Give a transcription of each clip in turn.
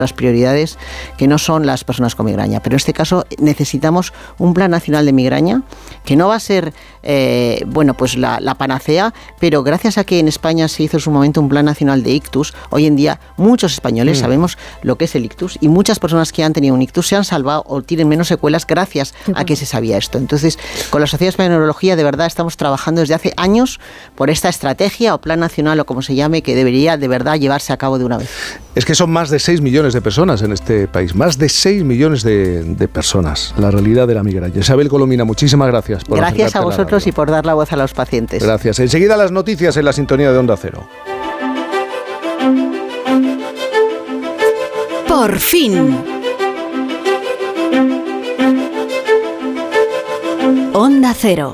las prioridades que no son las personas con migraña. Pero en este caso necesitamos un plan nacional de migraña que no va a ser pues la panacea, pero gracias a que en España se hizo en su momento un plan nacional de ictus, hoy en día muchos españoles sabemos lo que es el ictus y muchas personas que han tenido un ictus se han salvado o tienen menos secuelas gracias a que se sabía esto. Entonces, con la Sociedad Española de Neurología de verdad estamos trabajando desde hace años por esta estrategia o plan nacional o como se llame, que debería de verdad llevarse a cabo de una vez. Es que son más de 6 millones de personas en este país, más de 6 millones de personas, la realidad de la migraña. Isabel Colomina, muchísimas gracias por Gracias a vosotros y por dar la voz a los pacientes. Gracias. Enseguida las noticias en la sintonía de Onda Cero. Por fin. Onda Cero.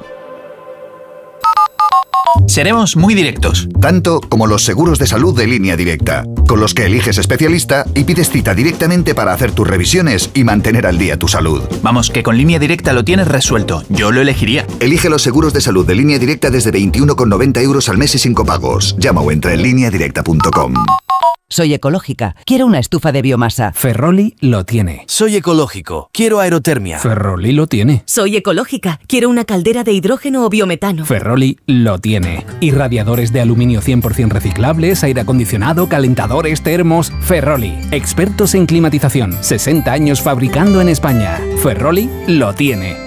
Seremos muy directos. Tanto como los seguros de salud de Línea Directa, con los que eliges especialista y pides cita directamente para hacer tus revisiones y mantener al día tu salud. Vamos, que con Línea Directa lo tienes resuelto. Yo lo elegiría. Elige los seguros de salud de Línea Directa desde 21,90 € al mes y sin copagos. Llama o entra en lineadirecta.com. Soy ecológica. Quiero una estufa de biomasa. Ferroli lo tiene. Soy ecológico. Quiero aerotermia. Ferroli lo tiene. Soy ecológica. Quiero una caldera de hidrógeno o biometano. Ferroli lo tiene. Y radiadores de aluminio 100% reciclables, aire acondicionado, calentadores, termos. Ferroli. Expertos en climatización. 60 años fabricando en España. Ferroli lo tiene.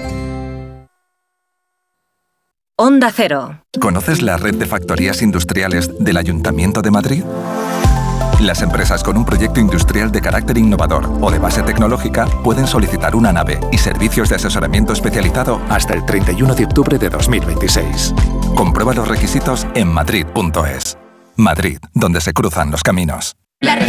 Onda Cero. ¿Conoces la red de factorías industriales del Ayuntamiento de Madrid? Las empresas con un proyecto industrial de carácter innovador o de base tecnológica pueden solicitar una nave y servicios de asesoramiento especializado hasta el 31 de octubre de 2026. Comprueba los requisitos en madrid.es. Madrid, donde se cruzan los caminos.